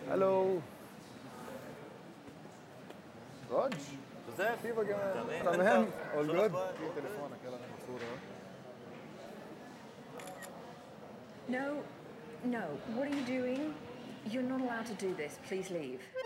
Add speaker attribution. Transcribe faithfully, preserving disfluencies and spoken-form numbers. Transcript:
Speaker 1: الو روج
Speaker 2: جوزيف
Speaker 1: كيفك يا مان؟
Speaker 2: تمام
Speaker 1: تمام
Speaker 2: انت
Speaker 1: اول
Speaker 2: شو
Speaker 1: جود
Speaker 2: الاخبار؟
Speaker 1: في تليفونك يلا ناخذ صورة
Speaker 3: No, no. What are you doing? You're not allowed to do this. Please leave.